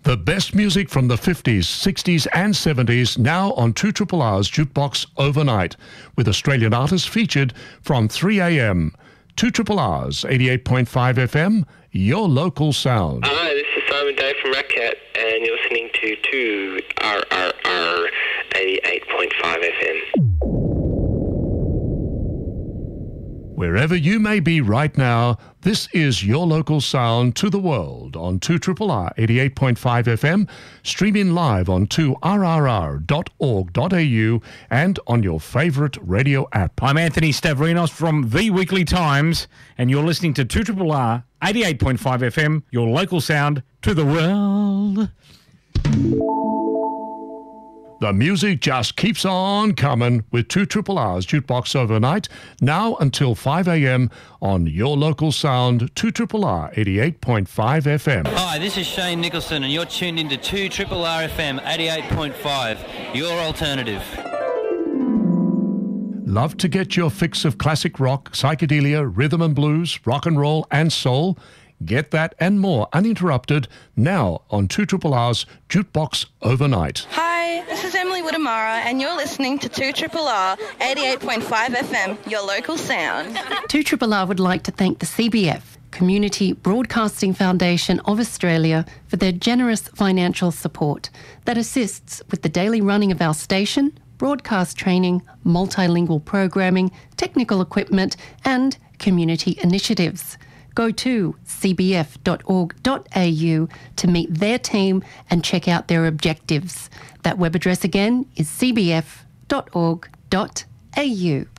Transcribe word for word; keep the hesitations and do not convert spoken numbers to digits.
The best music from the fifties, sixties and seventies now on two R R R's Jukebox Overnight, with Australian artists featured from three a.m. two R R R's eighty-eight point five F M, your local sound. Hi, this is Simon Day from Rat Cat, and you're listening to two R R R eighty-eight point five F M. Wherever you may be right now, this is your local sound to the world on two R R R eighty-eight point five F M, streaming live on two R R R dot org dot A U and on your favourite radio app. I'm Anthony Stavrinos from The Weekly Times, and you're listening to two R R R eighty-eight point five F M, your local sound to the world. The music just keeps on coming with two R R R's Jukebox Overnight, now until five a.m. on your local sound, two R R R eighty-eight point five F M. Hi, this is Shane Nicholson, and you're tuned into two R R R F M eighty-eight point five, your alternative. Love to get your fix of classic rock, psychedelia, rhythm and blues, rock and roll and soul? Get that and more uninterrupted now on two R R R's Jukebox Overnight. Hi, this is Emily Woodamara, and you're listening to two R R R eighty-eight point five F M, your local sound. two R R R would like to thank the C B F, Community Broadcasting Foundation of Australia, for their generous financial support that assists with the daily running of our station, broadcast training, multilingual programming, technical equipment and community initiatives. Go to c b f dot org dot a u to meet their team and check out their objectives. That web address again is c b f dot org dot a u.